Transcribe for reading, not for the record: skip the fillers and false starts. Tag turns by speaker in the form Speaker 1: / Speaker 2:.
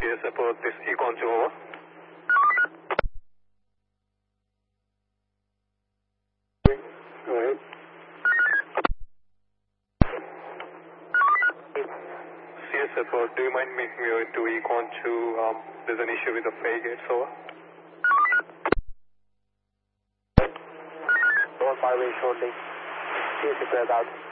Speaker 1: CS approach this Econ 2 over. Go ahead. CS approach, do you mind making your way to Econ 2? There's an issue with the fare gates, over.
Speaker 2: On my way shortly. CS approach out.